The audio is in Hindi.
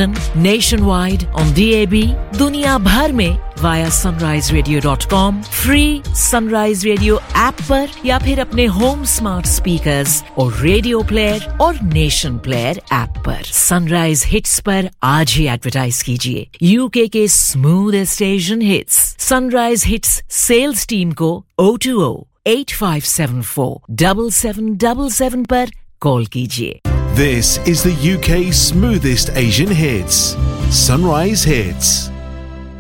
London, nationwide on DAB, दुनिया भर में via sunriseradio.com, free Sunrise Radio app पर या फिर अपने home smart speakers और radio player और nation player app पर. Sunrise Hits पर आज ही एडवर्टाइज कीजिए. UK के smoothest Asian hits. Sunrise Hits sales team को 020-8574 7777 पर कॉल कीजिए. This is the UK's smoothest Asian hits. Sunrise Hits.